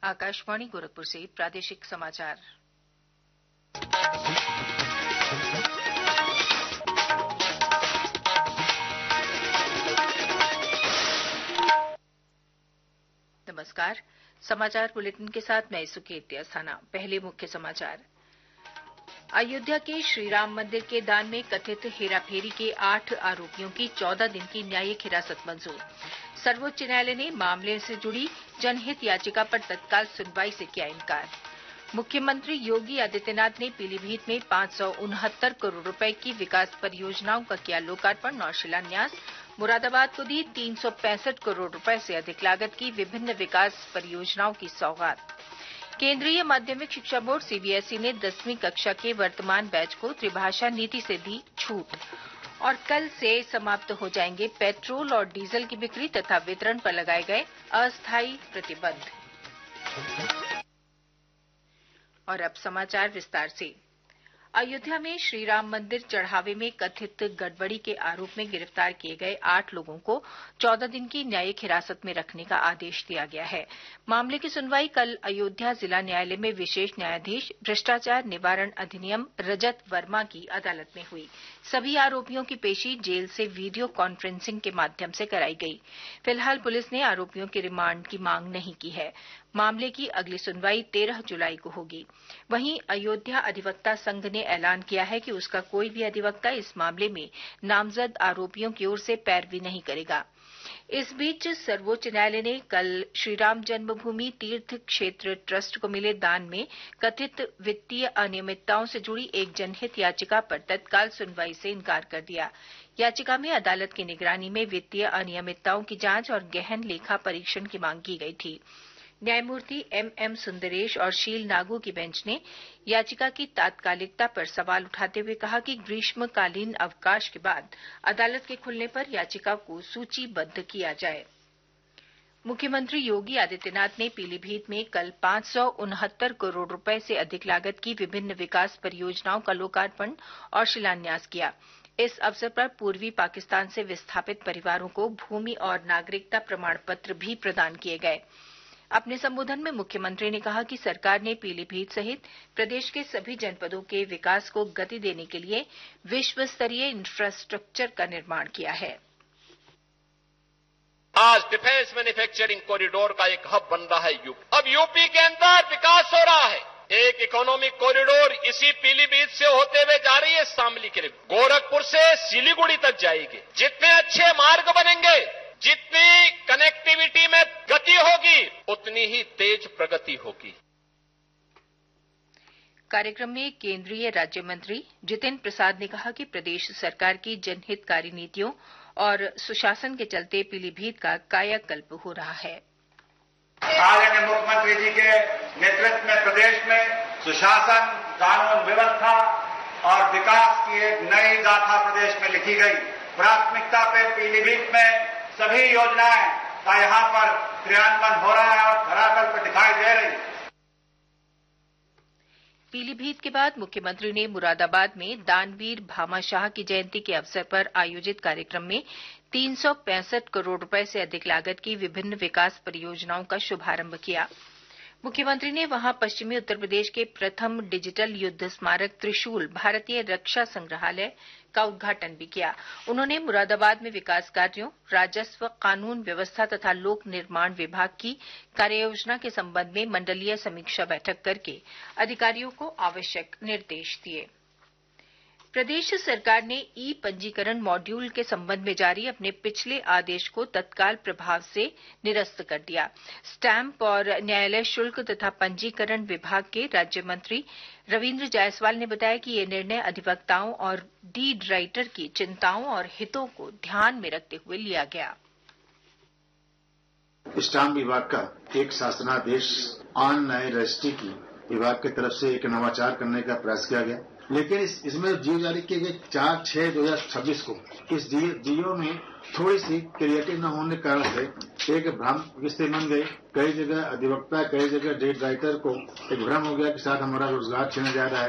आकाशवाणी गोरखपुर से प्रादेशिक समाचार। नमस्कार। समाचार बुलेटिन के साथ मैं सुकेत अस्थाना। पहले मुख्य समाचार। अयोध्या के श्रीराम मंदिर के दान में कथित हेराफेरी के 8 आरोपियों की 14 दिन की न्यायिक हिरासत मंजूर। सर्वोच्च न्यायालय ने मामले से जुड़ी जनहित याचिका पर तत्काल सुनवाई से किया इनकार। मुख्यमंत्री योगी आदित्यनाथ ने पीलीभीत में 569 करोड़ रुपए की विकास परियोजनाओं का किया लोकार्पण और शिलान्यास। मुरादाबाद को दी 365 करोड़ रुपए से अधिक लागत की विभिन्न विकास परियोजनाओं की सौगात। केंद्रीय माध्यमिक शिक्षा बोर्ड सीबीएसई ने 10वीं कक्षा के वर्तमान बैच को त्रिभाषा नीति से दी छूट। और कल से समाप्त हो जाएंगे पेट्रोल और डीजल की बिक्री तथा वितरण पर लगाए गए अस्थायी प्रतिबंध। और अब समाचार विस्तार से। अयोध्या में श्रीराम मंदिर चढ़ावे में कथित गड़बड़ी के आरोप में गिरफ्तार किए गए 8 लोगों को 14 दिन की न्यायिक हिरासत में रखने का आदेश दिया गया है। मामले की सुनवाई कल अयोध्या जिला न्यायालय में विशेष न्यायाधीश भ्रष्टाचार निवारण अधिनियम रजत वर्मा की अदालत में हुई। सभी आरोपियों की पेशी जेल से वीडियो कॉन्फ्रेंसिंग के माध्यम से कराई गई। फिलहाल पुलिस ने आरोपियों के रिमांड की मांग नहीं की है। मामले की अगली सुनवाई 13 जुलाई को होगी। वहीं अयोध्या अधिवक्ता संघ ने ऐलान किया है कि उसका कोई भी अधिवक्ता इस मामले में नामजद आरोपियों की ओर से पैरवी नहीं करेगा। इस बीच सर्वोच्च न्यायालय ने कल श्रीराम जन्मभूमि तीर्थ क्षेत्र ट्रस्ट को मिले दान में कथित वित्तीय अनियमितताओं से जुड़ी एक जनहित याचिका पर तत्काल सुनवाई से इनकार कर दिया। याचिका में अदालत की निगरानी में वित्तीय अनियमितताओं की जांच और गहन लेखा परीक्षण की मांग की गई थी। न्यायमूर्ति एम सुंदरेश और शील नागू की बेंच ने याचिका की तात्कालिकता पर सवाल उठाते हुए कहा कि ग्रीष्मकालीन अवकाश के बाद अदालत के खुलने पर याचिका को सूचीबद्ध किया जाए। मुख्यमंत्री योगी आदित्यनाथ ने पीलीभीत में कल 569 करोड़ रुपए से अधिक लागत की विभिन्न विकास परियोजनाओं का लोकार्पण और शिलान्यास किया। इस अवसर पर पूर्वी पाकिस्तान से विस्थापित परिवारों को भूमि और नागरिकता प्रमाण पत्र भी प्रदान किए गए। अपने संबोधन में मुख्यमंत्री ने कहा कि सरकार ने पीलीभीत सहित प्रदेश के सभी जनपदों के विकास को गति देने के लिए विश्व स्तरीय इंफ्रास्ट्रक्चर का निर्माण किया है। आज डिफेंस मैन्युफैक्चरिंग कॉरिडोर का एक हब बन रहा है यूपी। अब यूपी के अंदर विकास हो रहा है। एक इकोनॉमिक कॉरिडोर इसी पीलीभीत से होते हुए जा रही है शामली के लिए, गोरखपुर से सिलीगुड़ी तक जाएगी। जितने अच्छे मार्ग बनेंगे, जितनी कनेक्टिविटी में गति होगी, उतनी ही तेज प्रगति होगी। कार्यक्रम में केंद्रीय राज्य मंत्री जितेंद्र प्रसाद ने कहा कि प्रदेश सरकार की जनहितकारी नीतियों और सुशासन के चलते पीलीभीत का कायाकल्प हो रहा है। आदरणीय मुख्यमंत्री जी के नेतृत्व में प्रदेश में सुशासन, कानून व्यवस्था और विकास की एक नई गाथा प्रदेश में लिखी गई। प्राथमिकता पे पीलीभीत में सभी योजनाएं का यहां पर क्रियान्वयन हो रहा है और धरातल पर दिखाई दे रही है। पीलीभीत के बाद मुख्यमंत्री ने मुरादाबाद में दानवीर भामाशाह की जयंती के अवसर पर आयोजित कार्यक्रम में 365 करोड़ रुपए से अधिक लागत की विभिन्न विकास परियोजनाओं का शुभारंभ किया। मुख्यमंत्री ने वहां पश्चिमी उत्तर प्रदेश के प्रथम डिजिटल युद्ध स्मारक त्रिशूल भारतीय रक्षा संग्रहालय का उद्घाटन भी किया। उन्होंने मुरादाबाद में विकास कार्यों, राजस्व, कानून व्यवस्था तथा लोक निर्माण विभाग की कार्ययोजना के संबंध में मंडलीय समीक्षा बैठक करके अधिकारियों को आवश्यक निर्देश दिए। प्रदेश सरकार ने ई पंजीकरण मॉड्यूल के संबंध में जारी अपने पिछले आदेश को तत्काल प्रभाव से निरस्त कर दिया। स्टैंप और न्यायालय शुल्क तथा पंजीकरण विभाग के राज्य मंत्री रविन्द्र जायसवाल ने बताया कि ये निर्णय अधिवक्ताओं और डीड राइटर की चिंताओं और हितों को ध्यान में रखते हुए लिया गया। स्टाम्प विभाग का एक शासनादेश ऑनलाइन रजिस्ट्री की विभाग की तरफ से एक नवाचार करने का प्रयास किया गया, लेकिन इसमें जियो जारी किए गए 4/6/2026 को इस जियो में थोड़ी सी क्रिएटिव न होने के कारण से एक भ्रम किस्से बन गई। कई जगह अधिवक्ता, कई जगह डेट राइटर को एक भ्रम हो गया कि शायद हमारा रोजगार छीना जा रहा है।